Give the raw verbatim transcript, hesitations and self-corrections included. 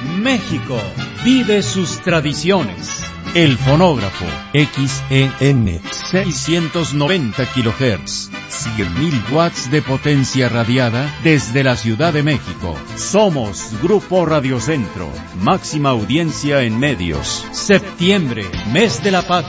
México vive sus tradiciones. El fonógrafo X E N seiscientos noventa kilohertz, cien mil watts de potencia radiada desde la Ciudad de México. Somos Grupo Radio Centro, máxima audiencia en medios. Septiembre, mes de la patria.